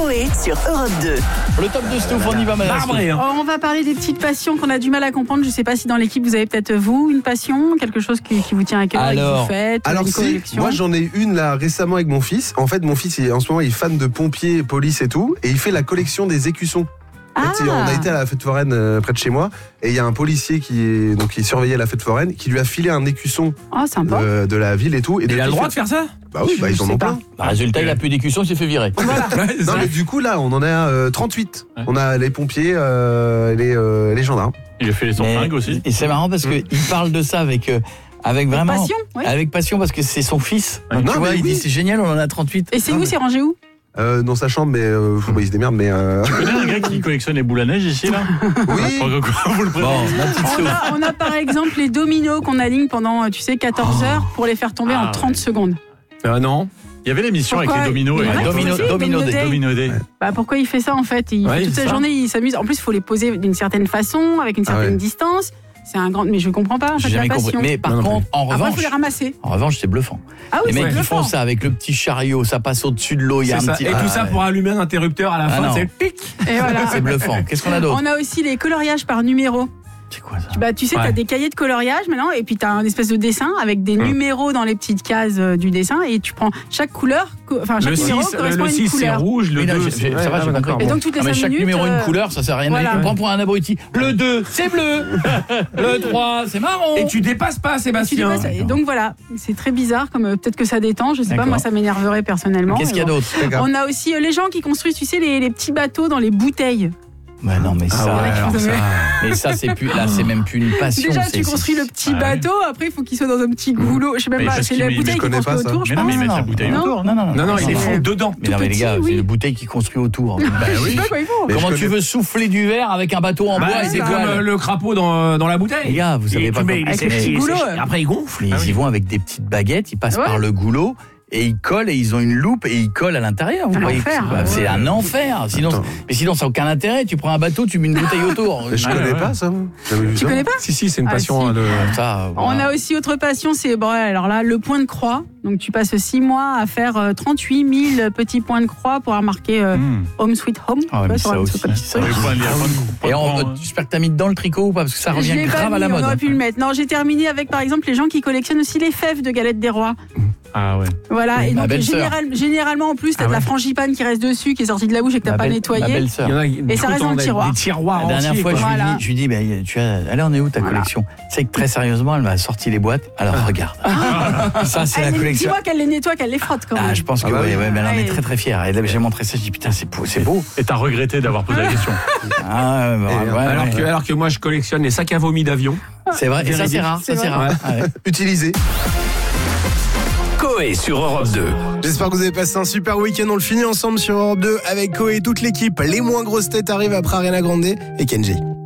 Coé sur Europe 2. Le top de Stouff, on y va, madame. On va parler des petites passions qu'on a du mal à comprendre. Je ne sais pas si dans l'équipe vous avez peut-être une passion, quelque chose qui vous tient à cœur et que vous faites. Alors une si, collection. moi j'en ai une là récemment avec mon fils. En fait, mon fils en ce moment il est fan de pompiers, police et tout, et il fait la collection des écussons. En fait, on a été à la fête foraine près de chez moi, et il y a un policier qui surveillait la fête foraine, qui lui a filé un écusson de la ville et tout. Et il a le droit de faire ça? Bah oui, ils en ont plein. Résultat, il a plus d'écusson, il s'est fait virer. Voilà. Non mais du coup là, on en a 38. Ouais. On a les pompiers, les gendarmes. Il a fait les fringues aussi. Et c'est marrant parce qu'il parle de ça avec vraiment passion, oui. Avec passion, parce que c'est son fils. Non, tu vois, il oui. dit c'est génial, on en a 38. Et c'est où, c'est rangé où? Dans sa chambre, mais il se démerde. Mais Tu connais un gars qui collectionne les boules à neige ici là? Oui. Vous le présentez. On a par exemple les dominos qu'on aligne pendant 14 heures pour les faire tomber en 30 secondes. Non. Il y avait l'émission avec les dominos. Domino Day. Bah pourquoi il fait ça en fait? Toute sa journée il s'amuse. En plus il faut les poser d'une certaine façon, avec une certaine distance. C'est un grand, mais je comprends pas en fait la passion. Mais par contre, en revanche, après, faut les ramasser. En revanche, c'est bluffant. Ah oui, les c'est mecs qui bluffant. font ça avec le petit chariot, ça passe au-dessus de l'eau, il y a un petit. Et tout ça pour allumer un interrupteur à la fin, non. c'est le pic. Et voilà. C'est bluffant. Qu'est-ce qu'on a d'autre? On a aussi les coloriages par numéro. C'est quoi ça? Tu sais, t'as des cahiers de coloriage maintenant, et puis t'as un espèce de dessin avec des numéros dans les petites cases du dessin, et tu prends chaque couleur, chaque numéro correspond à une 6 c'est couleur. rouge, le 2 ça va, j'ai compris. Et donc toutes les 5 mais chaque minutes, numéro une couleur, ça sert à rien. voilà. On prend pour un abruti. Le 2, c'est bleu. Le 3, c'est marron. Et tu dépasses pas, Sébastien. Et donc voilà, c'est très bizarre, comme peut-être que ça détend, je sais pas, moi ça m'énerverait personnellement. Qu'est-ce qu'il y a d'autre? On a aussi les gens qui construisent, tu sais, les petits bateaux dans les bouteilles. Bah non, mais mais ça c'est plus là, c'est même plus une passion. Déjà, tu construis le petit bateau, après il faut qu'il soit dans un petit goulot. Je sais même pas, c'est la bouteille qui construit autour, je pense. Mais non, mais mettre la bouteille autour. Non, il les font dedans. Mais non, mais les gars, c'est une bouteille qui construit autour. Je sais pas quoi ils font. Comment tu veux souffler du verre avec un bateau en bois? C'est comme le crapaud dans la bouteille. Les gars, vous savez pas comment. Avec le petit goulot. Après, ils gonflent. Ils y vont avec des petites baguettes, ils passent par le goulot. Et ils collent, et ils ont une loupe, et ils collent à l'intérieur. Vous voyez, c'est un enfer. Sinon, ça n'a aucun intérêt. Tu prends un bateau, tu mets une bouteille autour. Je connais pas ça. Tu connais pas? Si, c'est une passion de ça. On a aussi autre passion, c'est alors là, le point de croix. Donc tu passes 6 mois à faire 38 000 petits points de croix pour marquer Home Sweet Home. Ah ouais, mais ça aussi. Et j'espère que t'as mis dedans le tricot ou pas, parce que ça revient grave à la mode. On aurait pu le mettre. Non, j'ai terminé avec par exemple les gens qui collectionnent aussi les fèves de galettes des rois. Ah ouais. Voilà, et donc généralement en plus t'as de la frangipane qui reste dessus, qui est sortie de la bouche et que t'as pas nettoyé. Et ça reste dans le tiroir. Des tiroirs. La dernière fois, je lui dis, allez, on est où ta collection? C'est que très sérieusement, elle m'a sorti les boîtes. Alors regarde. Ça, c'est la collection. Dis-moi qu'elle les nettoie, qu'elle les frotte quand même. Je pense que oui, mais elle en est très très fière. Et j'ai montré ça, je dis putain, c'est beau. Et t'as regretté d'avoir posé la question. Alors que moi, je collectionne les sacs à vomi d'avion. C'est vrai, et ça c'est rare. Utilisé. Coé sur Europe 2. J'espère que vous avez passé un super week-end. On le finit ensemble sur Europe 2 avec Coé et toute l'équipe. Les moins grosses têtes arrivent après Ariana Grande et Kenji.